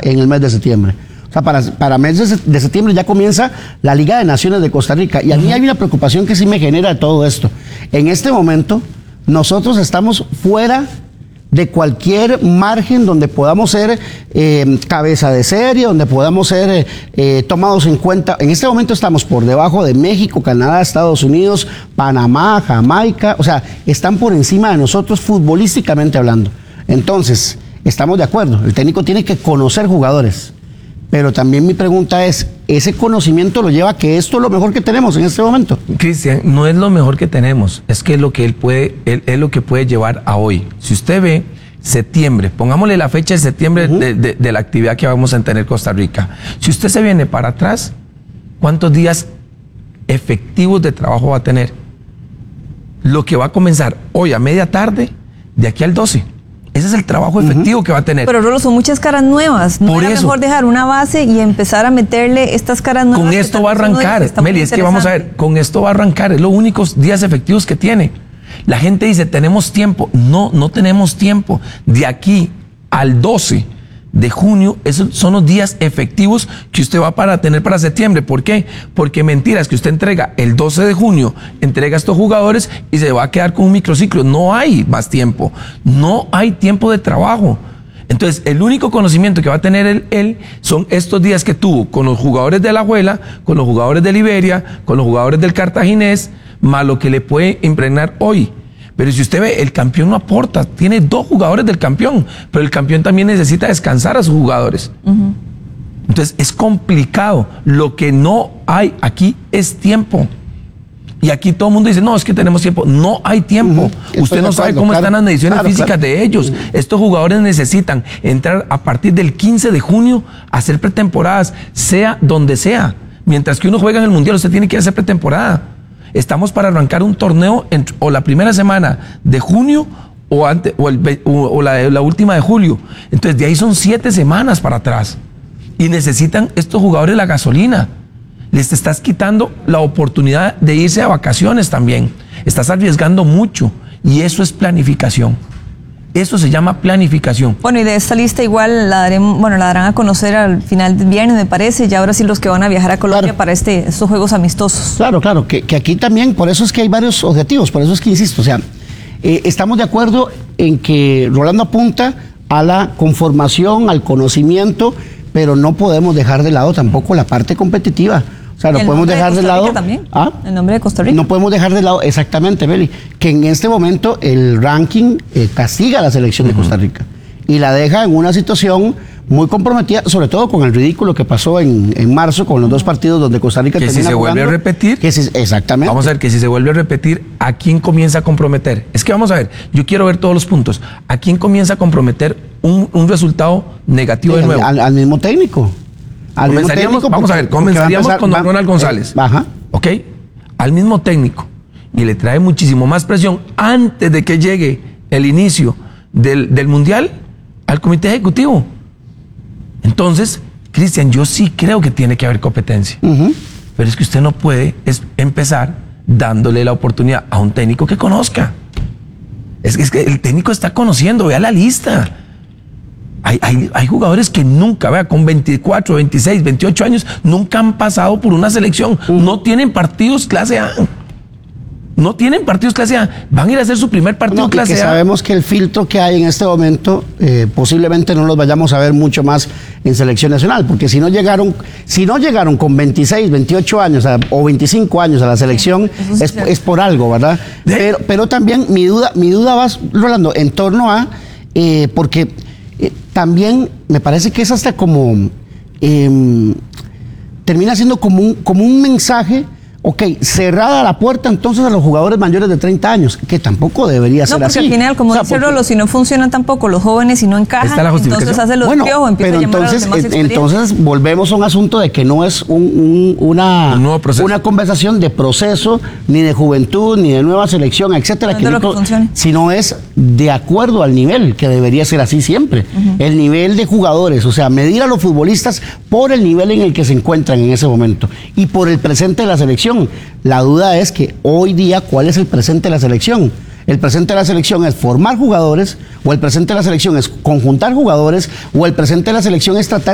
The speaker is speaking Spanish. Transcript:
en el mes de septiembre. O sea, para meses de septiembre ya comienza la Liga de Naciones de Costa Rica. Y a mí hay una preocupación que sí me genera todo esto. En este momento, nosotros estamos fuera de cualquier margen donde podamos ser cabeza de serie, donde podamos ser tomados en cuenta. En este momento estamos por debajo de México, Canadá, Estados Unidos, Panamá, Jamaica. O sea, están por encima de nosotros futbolísticamente hablando. Entonces, estamos de acuerdo. El técnico tiene que conocer jugadores. Pero también mi pregunta es, ¿ese conocimiento lo lleva a que esto es lo mejor que tenemos en este momento? Cristian, no es lo mejor que tenemos, es que es lo que es lo que puede llevar a hoy. Si usted ve septiembre, pongámosle la fecha de septiembre de la actividad que vamos a tener en Costa Rica. Si usted se viene para atrás, ¿cuántos días efectivos de trabajo va a tener? Lo que va a comenzar hoy a media tarde, de aquí al 12. Ese es el trabajo efectivo que va a tener. Pero Rolo, son muchas caras nuevas. ¿No era mejor dejar una base y empezar a meterle estas caras nuevas? Con esto va a arrancar, Meli, es que vamos a ver, con esto va a arrancar, es los únicos días efectivos que tiene. La gente dice, tenemos tiempo. No, no tenemos tiempo. De aquí al 12 de junio, esos son los días efectivos que usted va a tener para septiembre. ¿Por qué? Porque mentira es que usted entrega el 12 de junio, entrega a estos jugadores y se va a quedar con un microciclo. No hay más tiempo, no hay tiempo de trabajo. Entonces, el único conocimiento que va a tener él son estos días que tuvo con los jugadores de Alajuela, con los jugadores de Liberia, con los jugadores del Cartaginés, más lo que le puede impregnar hoy. Pero si usted ve, el campeón no aporta, tiene 2 jugadores del campeón, pero el campeón también necesita descansar a sus jugadores. Entonces es complicado. Lo que no hay aquí es tiempo. Y aquí todo el mundo dice, no, es que tenemos tiempo. No hay tiempo. Usted no sabe cómo están las mediciones físicas de ellos. Estos jugadores necesitan entrar a partir del 15 de junio a hacer pretemporadas, sea donde sea. Mientras que uno juega en el Mundial, usted tiene que hacer pretemporada. Estamos para arrancar un torneo o la primera semana de junio o la última de julio. Entonces, de ahí son 7 semanas para atrás. Y necesitan estos jugadores la gasolina. Les estás quitando la oportunidad de irse a vacaciones también. Estás arriesgando mucho. Y eso es planificación. Eso se llama planificación. Bueno, y de esta lista igual la darán a conocer al final del viernes, me parece, y ahora sí los que van a viajar a Colombia para estos juegos amistosos. Claro, que aquí también, por eso es que hay varios objetivos, por eso es que insisto, o sea, estamos de acuerdo en que Rolando apunta a la conformación, al conocimiento, pero no podemos dejar de lado tampoco la parte competitiva. O sea, no podemos dejar de lado. También. ¿Ah? El nombre de Costa Rica. No podemos dejar de lado, exactamente, Beli, que en este momento el ranking castiga a la selección de Costa Rica y la deja en una situación muy comprometida, sobre todo con el ridículo que pasó en marzo con los 2 partidos donde Costa Rica termina jugando. Que si se vuelve a repetir, exactamente. Vamos a ver que si se vuelve a repetir, ¿a quién comienza a comprometer? Es que vamos a ver, yo quiero ver todos los puntos. ¿A quién comienza a comprometer un resultado negativo de nuevo? Al mismo técnico. Vamos a ver, comenzaríamos con don Ronald González. ¿Ok? Al mismo técnico. Y le trae muchísimo más presión antes de que llegue el inicio del Mundial al comité ejecutivo. Entonces, Cristian, yo sí creo que tiene que haber competencia. Pero es que usted no puede empezar dándole la oportunidad a un técnico que conozca. Es que el técnico está conociendo, vea la lista. Hay jugadores que nunca, vea, con 24, 26, 28 años, nunca han pasado por una selección. No tienen partidos clase A. No tienen partidos clase A. Van a ir a hacer su primer partido clase A. Sabemos que el filtro que hay en este momento, posiblemente no los vayamos a ver mucho más en selección nacional, porque si no llegaron con 26, 28 años o 25 años a la selección, es por algo, ¿verdad? Pero también mi duda va, Rolando, en torno a, porque también me parece que es hasta como, termina siendo como un mensaje. Ok, cerrada la puerta entonces a los jugadores mayores de 30 años, que tampoco debería ser así. No, porque al final, como dice Rolo, si no funcionan tampoco los jóvenes y no encajan, entonces hace los piojos, empieza a llamar a los demás entonces volvemos a un asunto de que no es una conversación de proceso, ni de juventud, ni de nueva selección, etcétera, sino es de acuerdo al nivel, que debería ser así siempre. El nivel de jugadores, o sea, medir a los futbolistas por el nivel en el que se encuentran en ese momento y por el presente de la selección. La duda es que hoy día, ¿cuál es el presente de la selección? El presente de la selección es formar jugadores, o el presente de la selección es conjuntar jugadores, o el presente de la selección es tratar